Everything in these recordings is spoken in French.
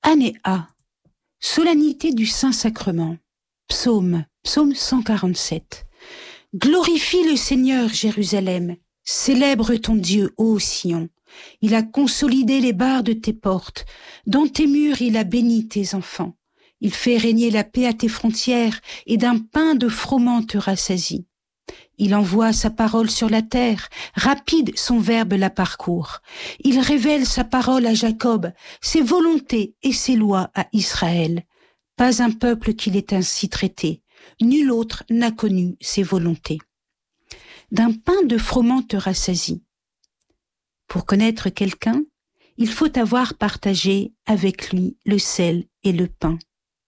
Année A. Solennité du Saint-Sacrement. Psaume 147. Glorifie le Seigneur, Jérusalem. Célèbre ton Dieu, ô Sion. Il a consolidé les barres de tes portes. Dans tes murs, il a béni tes enfants. Il fait régner la paix à tes frontières et d'un pain de froment te rassasie. Il envoie sa parole sur la terre, rapide son verbe la parcourt. Il révèle sa parole à Jacob, ses volontés et ses lois à Israël. Pas un peuple qui l'ait ainsi traité, nul autre n'a connu ses volontés. D'un pain de froment te rassasie. Pour connaître quelqu'un, il faut avoir partagé avec lui le sel et le pain.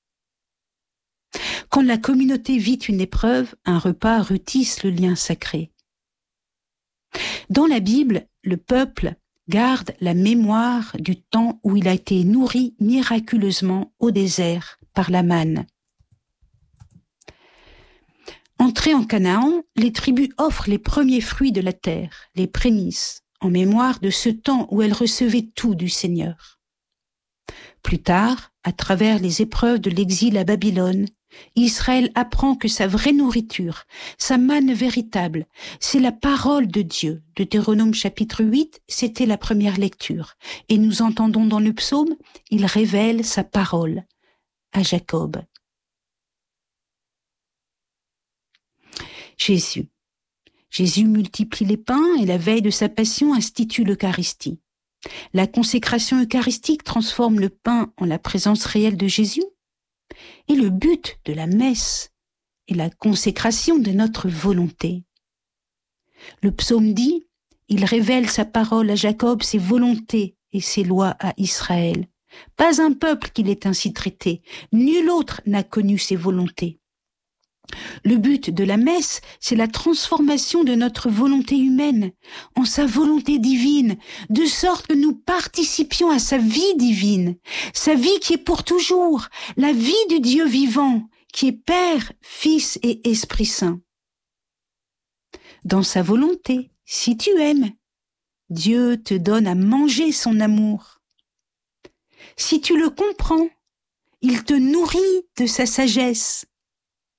Quand la communauté vit une épreuve, un repas retisse le lien sacré. Dans la Bible, le peuple garde la mémoire du temps où il a été nourri miraculeusement au désert par la manne. Entrées en Canaan, les tribus offrent les premiers fruits de la terre, les prémices, en mémoire de ce temps où elles recevaient tout du Seigneur. Plus tard, à travers les épreuves de l'exil à Babylone, Israël apprend que sa vraie nourriture, sa manne véritable, c'est la parole de Dieu. Deutéronome chapitre 8, c'était la première lecture. Et nous entendons dans le psaume, il révèle sa parole à Jacob. Jésus multiplie les pains et la veille de sa passion institue l'Eucharistie. La consécration eucharistique transforme le pain en la présence réelle de Jésus. Et le but de la messe est la consécration de notre volonté. Le psaume dit, il révèle sa parole à Jacob, ses volontés et ses lois à Israël. Pas un peuple qui l'ait ainsi traité, nul autre n'a connu ses volontés. Le but de la messe, c'est la transformation de notre volonté humaine en sa volonté divine, de sorte que nous participions à sa vie divine, sa vie qui est pour toujours, la vie du Dieu vivant, qui est Père, Fils et Esprit Saint. Dans sa volonté, si tu aimes, Dieu te donne à manger son amour. Si tu le comprends, il te nourrit de sa sagesse.